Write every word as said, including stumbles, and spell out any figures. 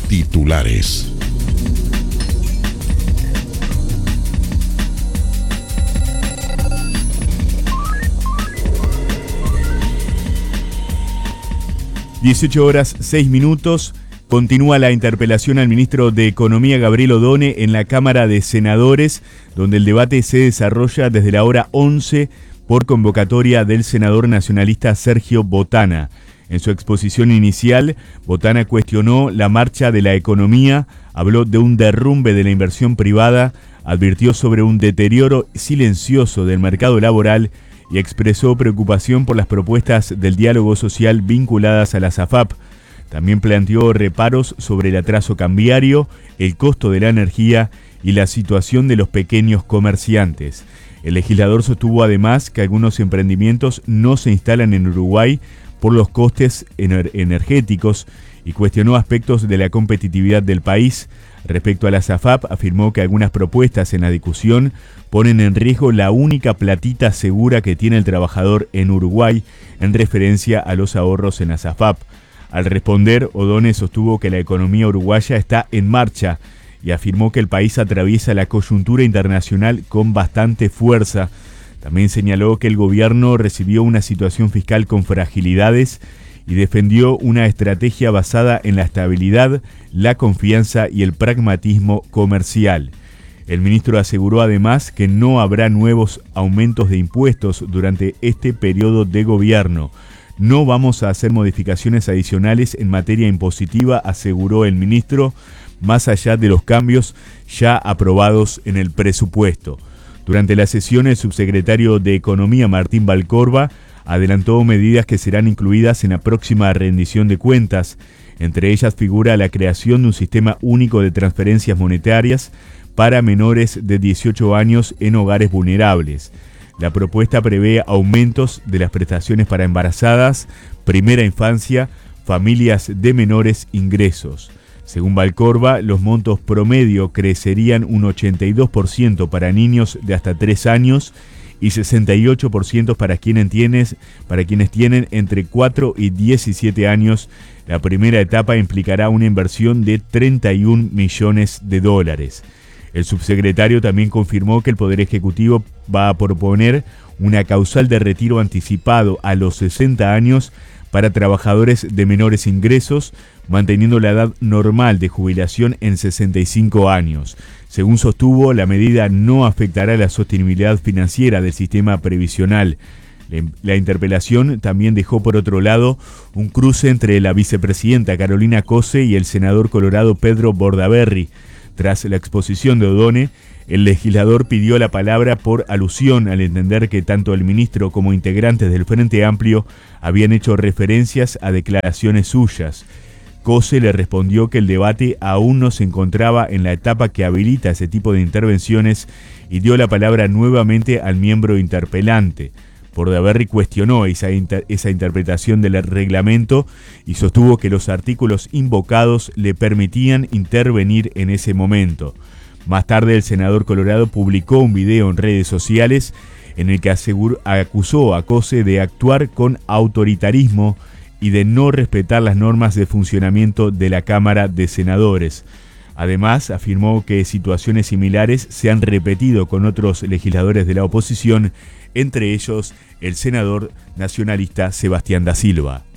Titulares. dieciocho horas seis minutos. Continúa la interpelación al ministro de Economía, Gabriel Odone, en la Cámara de Senadores, donde el debate se desarrolla desde la hora once por convocatoria del senador nacionalista Sergio Botana. En su exposición inicial, Botana cuestionó la marcha de la economía, habló de un derrumbe de la inversión privada, advirtió sobre un deterioro silencioso del mercado laboral y expresó preocupación por las propuestas del diálogo social vinculadas a la SAFAP. También planteó reparos sobre el atraso cambiario, el costo de la energía y la situación de los pequeños comerciantes. El legislador sostuvo además que algunos emprendimientos no se instalan en Uruguay por los costes ener- energéticos y cuestionó aspectos de la competitividad del país. Respecto a la SAFAP, afirmó que algunas propuestas en la discusión ponen en riesgo la única platita segura que tiene el trabajador en Uruguay, en referencia a los ahorros en la SAFAP. Al responder, Odone sostuvo que la economía uruguaya está en marcha y afirmó que el país atraviesa la coyuntura internacional con bastante fuerza. También señaló que el gobierno recibió una situación fiscal con fragilidades y defendió una estrategia basada en la estabilidad, la confianza y el pragmatismo comercial. El ministro aseguró además que no habrá nuevos aumentos de impuestos durante este periodo de gobierno. No vamos a hacer modificaciones adicionales en materia impositiva, aseguró el ministro, más allá de los cambios ya aprobados en el presupuesto. Durante la sesión, el subsecretario de Economía, Martín Valcorba, adelantó medidas que serán incluidas en la próxima rendición de cuentas. Entre ellas figura la creación de un sistema único de transferencias monetarias para menores de dieciocho años en hogares vulnerables. La propuesta prevé aumentos de las prestaciones para embarazadas, primera infancia, familias de menores ingresos. Según Valcorba, los montos promedio crecerían un ochenta y dos por ciento para niños de hasta tres años y sesenta y ocho por ciento para quienes tienen, para quienes tienen entre cuatro y diecisiete años. La primera etapa implicará una inversión de treinta y un millones de dólares. El subsecretario también confirmó que el Poder Ejecutivo va a proponer una causal de retiro anticipado a los sesenta años para trabajadores de menores ingresos, manteniendo la edad normal de jubilación en sesenta y cinco años. Según sostuvo, la medida no afectará la sostenibilidad financiera del sistema previsional. La interpelación también dejó por otro lado un cruce entre la vicepresidenta Carolina Cose y el senador colorado Pedro Bordaberry. Tras la exposición de Odone, el legislador pidió la palabra por alusión al entender que tanto el ministro como integrantes del Frente Amplio habían hecho referencias a declaraciones suyas. Cose le respondió que el debate aún no se encontraba en la etapa que habilita ese tipo de intervenciones y dio la palabra nuevamente al miembro interpelante. Bordaberry cuestionó esa, inter- esa interpretación del reglamento y sostuvo que los artículos invocados le permitían intervenir en ese momento. Más tarde, el senador colorado publicó un video en redes sociales en el que aseguró, acusó a Cose de actuar con autoritarismo y de no respetar las normas de funcionamiento de la Cámara de Senadores. Además, afirmó que situaciones similares se han repetido con otros legisladores de la oposición, entre ellos el senador nacionalista Sebastián da Silva.